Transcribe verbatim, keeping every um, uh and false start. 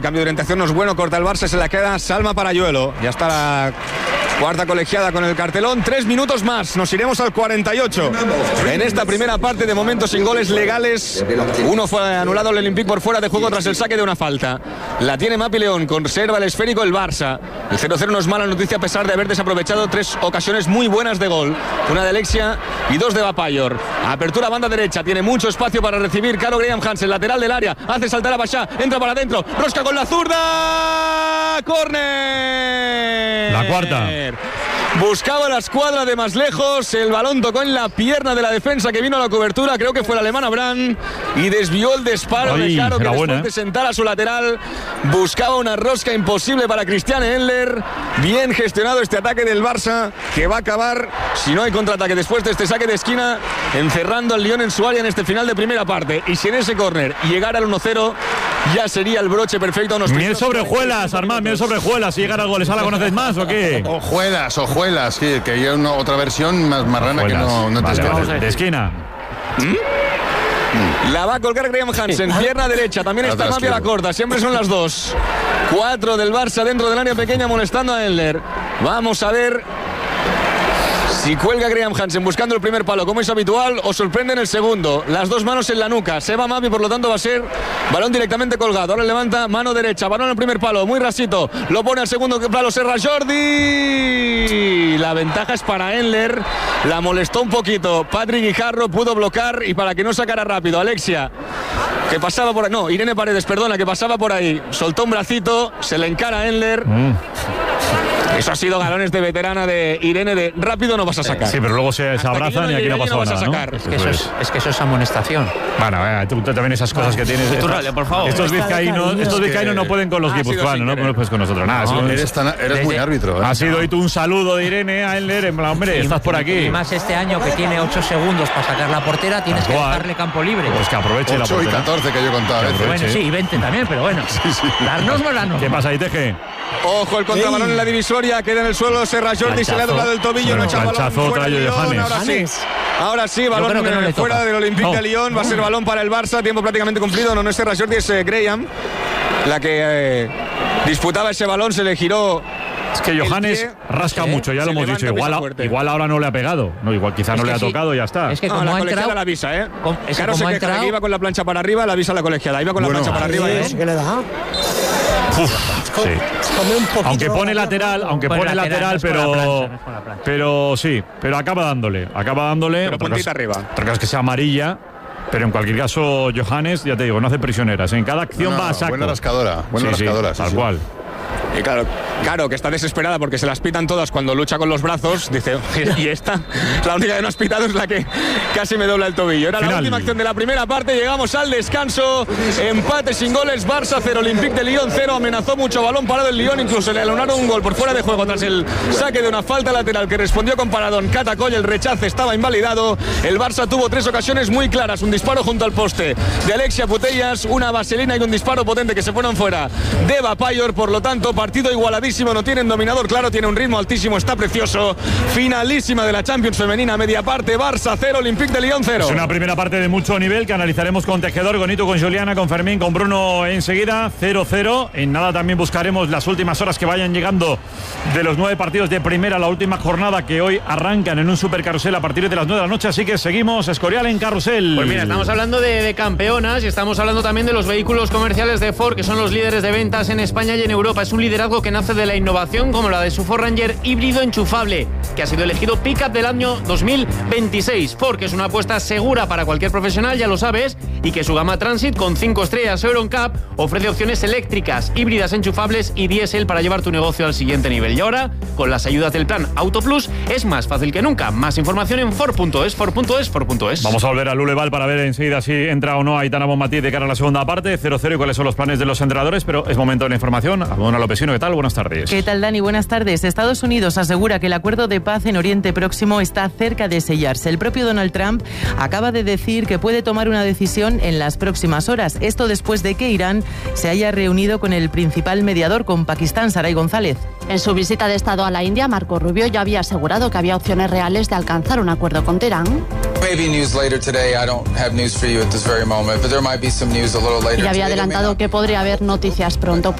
cambio de orientación no es bueno, corta el Barça, se la queda Salma Parayuelo. Ya está la cuarta colegiada con el cartelón. Tres minutos más, nos iremos al cuarenta y ocho. En esta primera parte, de momento sin goles legales. Uno fue anulado el Olympique por fuera de juego tras el saque de una falta. La tiene Mapi León, conserva el esférico el Barça. El cero cero no es mala noticia a pesar de haber desaprovechado tres ocasiones muy buenas de gol. Una de Alexia y dos de Bapayor. Apertura banda derecha, tiene mucho espacio para recibir Caro Graham Hansen, lateral del área. Hace saltar a Bachá, entra para adentro. Rosca con la zurda. ¡Córner! La cuarta. Buscaba la escuadra de más lejos. El balón tocó en la pierna de la defensa que vino a la cobertura. Creo que fue el alemán Abraham. Y desvió el disparo Ay, de Caro, que después buena, de sentar a su lateral buscaba una rosca imposible para Christiane Endler. Bien gestionado este ataque del Barça, que va a acabar, si no hay contraataque después de este saque de esquina, encerrando al Lyon en su área en este final de primera parte. Y si en ese córner llegara al uno cero, ya sería el broche perfecto. Miel sobre hojuelas, Armand, miel sobre hojuelas. Si llegara al gol, ¿esa la conoces más o qué? Hojuelas, hojuelas, sí, que hay una, otra versión más marrana que no, no te vale, esperas. vale. De esquina. ¿Mm? La va a colgar Graham Hansen, pierna derecha, también está Mapi a la corta, siempre son las dos. Cuatro del Barça dentro del área pequeña molestando a Endler. Vamos a ver si cuelga Graham Hansen buscando el primer palo como es habitual o sorprende en el segundo. Las dos manos en la nuca, se va Mapi, por lo tanto va a ser balón directamente colgado. Ahora levanta mano derecha, balón al primer palo, muy rasito, lo pone al segundo palo Serra Jordi. La ventaja es para Endler, la molestó un poquito Patrick Guijarro, pudo bloquear y para que no sacara rápido Alexia, que pasaba por ahí, no, Irene Paredes, perdona, que pasaba por ahí, soltó un bracito, se le encara a Endler. mm. Eso ha sido galones de veterana de Irene, de rápido no vas a sacar. Sí, pero luego se, se abrazan no y aquí no pasa no nada, ¿no? Es que, eso es, es que eso es amonestación. Bueno, eh, tú, tú también esas cosas que tienes. Turrale, por favor. Estos vizcaínos, estos vizcaínos no pueden con los guipuzcoanos, no, no puedes con nosotros. Nada, no, no, eres, tan, eres muy árbitro. ¿eh? Ha sido hoy tú un saludo de Irene a Endler, en plan, hombre, y, estás por aquí. Y más este año que tiene ocho segundos para sacar la portera, tienes que dejarle campo libre. Pues que aproveche la portera. ocho y catorce que yo contaba. Que bueno, sí, y veinte también, pero bueno. Sí, sí. Darnos volando. ¿Qué pasa ahí, Teje? Ojo, el contrabalón en la divisoria, queda en el suelo Serra Jordi, se le ha doblado el tobillo, bueno, no echa balón fuera de Lyon, ahora sí, ahora sí, balón no fuera toca. Del Olympique no. de Lyon, va a ser balón para el Barça, tiempo prácticamente cumplido, no, no es Serra Jordi, es eh, Graham, la que eh, disputaba ese balón, se le giró. Es que Johannes pie, rasca ¿eh? mucho, ya lo hemos dicho. Igual, a, igual ahora no le ha pegado. No, igual quizá es no le ha sí. tocado y ya está. Es que no, como la ha colegiada entrado, la avisa, ¿eh? Com, claro, se queja que iba con la plancha para arriba, la avisa la colegiada. Iba con bueno, la plancha para arriba. ¿eh? ¿Qué le da? Uf, sí. Aunque pone lateral, aunque pone, pone lateral, lateral pero, plancha, no pero sí, pero acaba dándole, acaba dándole. Pero puntita arriba. Otra cosa es que sea amarilla. Pero en cualquier caso, Johannes, ya te digo, no hace prisioneras. En cada acción no, no, va a saco. Buena rascadora, buena sí, rascadora. Sí, sí, tal sí. cual. Y claro, claro, que está desesperada porque se las pitan todas cuando lucha con los brazos. Dice, y esta, la única que no has pitado es la que casi me dobla el tobillo. Era Final. La última acción de la primera parte. Llegamos al descanso. Empate sin goles. Barça cero, Olympique de Lyon cero. Amenazó mucho, balón parado el Lyon. Incluso le alonaron un gol por fuera de juego tras el saque de una falta lateral que respondió con paradón Catacoll. El rechace estaba invalidado. El Barça tuvo tres ocasiones muy claras. Un disparo junto al poste de Alexia Putellas, una vaselina y un disparo potente que se fueron fuera de Bapayor. Por lo tanto, partido igualadísimo, no tienen dominador claro, tiene un ritmo altísimo, está precioso. Finalísima de la Champions femenina, media parte, Barça cero, Olympique de Lyon cero. Es una primera parte de mucho nivel que analizaremos con Tejedor, con Ito, con Juliana, con Fermín, con Bruno enseguida, cero cero. En nada también buscaremos las últimas horas que vayan llegando de los nueve partidos de primera, la última jornada que hoy arrancan en un supercarrusel a partir de las nueve de la noche, así que seguimos Escorial en Carrusel. Pues mira, estamos hablando de, de campeonas y estamos hablando también de los vehículos comerciales de Ford, que son los líderes de ventas en España y en Europa. Es un liderazgo que nace de la innovación como la de su Ford Ranger híbrido enchufable, que ha sido elegido Pickup del año dos mil veintiséis. Ford, que es una apuesta segura para cualquier profesional, ya lo sabes, y que su gama Transit con cinco estrellas EuroNCAP ofrece opciones eléctricas, híbridas enchufables y diésel para llevar tu negocio al siguiente nivel. Y ahora, con las ayudas del plan Auto Plus, es más fácil que nunca. Más información en Ford punto es, Ford punto es, Ford punto es. Vamos a volver a Luleval para ver enseguida si entra o no Aitana Bonmatí de cara a la segunda parte, cero cero, y cuáles son los planes de los entrenadores, pero es momento de la información. Almudena Lopesino, ¿qué tal? Buenas tardes. ¿Qué tal, Dani? Buenas tardes. Estados Unidos asegura que el acuerdo de paz en Oriente Próximo está cerca de sellarse. El propio Donald Trump acaba de decir que puede tomar una decisión en las próximas horas. Esto después de que Irán se haya reunido con el principal mediador, con Pakistán, Saray González. En su visita de Estado a la India, Marco Rubio ya había asegurado que había opciones reales de alcanzar un acuerdo con Teherán. Y había adelantado que podría haber noticias pronto.